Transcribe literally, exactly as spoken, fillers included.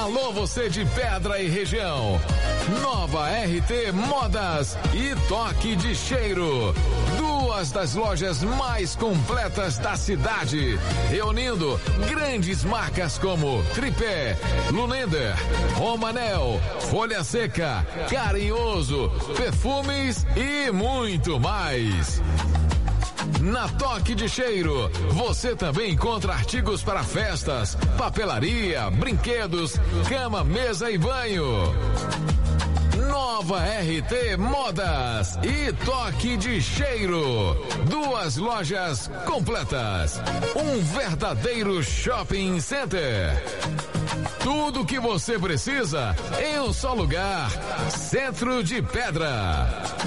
Alô, você de Pedra e região. Nova R T Modas e Toque de Cheiro. Duas das lojas mais completas da cidade, reunindo grandes marcas como Tripé, Lunender, Romanel, Folha Seca, Carinhoso, perfumes e muito mais. Na Toque de Cheiro, você também encontra artigos para festas, papelaria, brinquedos, cama, mesa e banho. Nova R T Modas e Toque de Cheiro. Duas lojas completas. Um verdadeiro shopping center. Tudo que você precisa em um só lugar. Centro de Pedra.